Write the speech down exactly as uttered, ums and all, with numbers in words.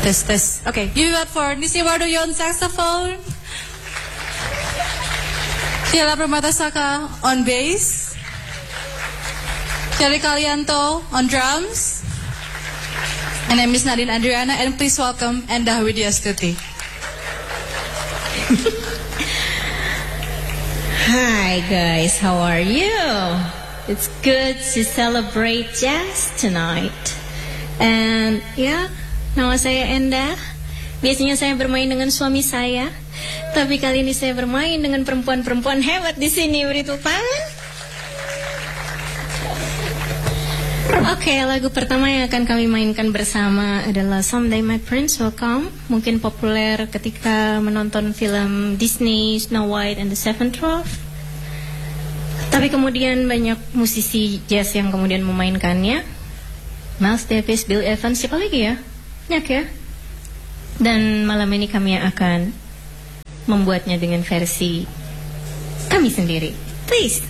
Tes tes. Oke, okay. You got for Nisi Wardoyo on saxophone. Sheila Permatasaka on bass. Cherry Kalianto on drums. And I'm Miss Nadine Adriana, and please welcome Endah Widyastuti. Hi guys, how are you? It's good to celebrate jazz tonight. And yeah, nama saya Endah. Biasanya saya bermain dengan suami saya, tapi kali ini saya bermain dengan perempuan-perempuan hebat di sini. Beri tepuk tangan. Oke, okay, lagu pertama yang akan kami mainkan bersama adalah Someday My Prince Will Come. Mungkin populer ketika menonton film Disney Snow White and the Seven Dwarfs. Tapi kemudian banyak musisi jazz yang kemudian memainkannya. Miles Davis, Bill Evans, siapa lagi ya? Banyak ya. Dan malam ini kami akan membuatnya dengan versi kami sendiri. Please.